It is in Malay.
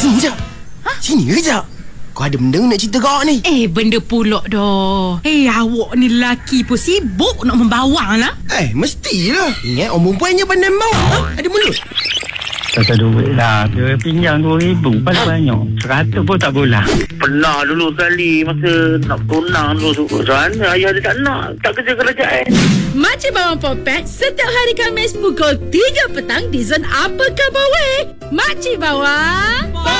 Sini je. Sini je. Kau ada benda nak cerita kau ni? Benda pulak dah. Awak ni lelaki pun sibuk nak membawang lah. Mestilah. Ingat orang perempuannya pandai membawa. Ada mulut. Tak ada duit lah. Dia pinjam 2,000 paling banyak. 100 pun tak boleh. Pernah dulu sekali masa nak tunang dulu sana ayah dia tak nak, tak kerja kerajaan. Makcik Bawang Popet setiap hari Khamis pukul 3 petang di Zon Apa Khabar Weh. Makcik Bawang